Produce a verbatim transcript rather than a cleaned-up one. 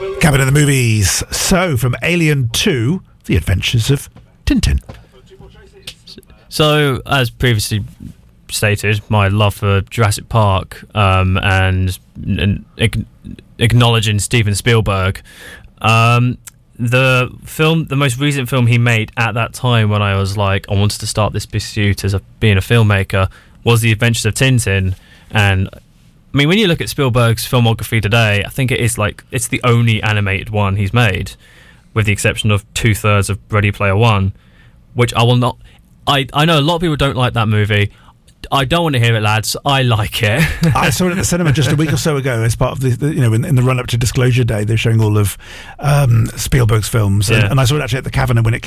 Coming to the movies. So, from Alien two, The Adventures of Tintin. So, as previously stated, my love for Jurassic Park um, and, and ag- acknowledging Steven Spielberg, um, the film, the most recent film he made at that time when I was like, I wanted to start this pursuit as a, being a filmmaker, was The Adventures of Tintin. And I mean, when you look at Spielberg's filmography today, I think it is like, it's the only animated one he's made, with the exception of two-thirds of Ready Player One, which I will not... I, I know a lot of people don't like that movie. I don't want to hear it, lads. I like it. I saw it at the cinema just a week or so ago as part of the, the you know, in, in the run-up to Disclosure Day, they're showing all of um, Spielberg's films. Yeah. And, and I saw it actually at the Cavanagh when it